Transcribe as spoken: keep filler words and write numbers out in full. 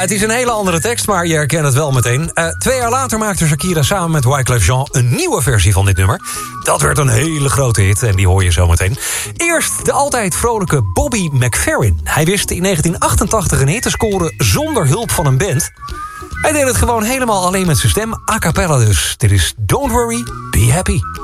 het is een hele andere tekst, maar je herkent het wel meteen. Uh, twee jaar later maakte Shakira samen met Wyclef Jean een nieuwe versie van dit nummer. Dat werd een hele grote hit en die hoor je zo meteen. Eerst de altijd vrolijke Bobby McFerrin. Hij wist in negentien achtentachtig een hit te scoren zonder hulp van een band. Hij deed het gewoon helemaal alleen met zijn stem, a cappella dus. Dit is Don't Worry, Be Happy.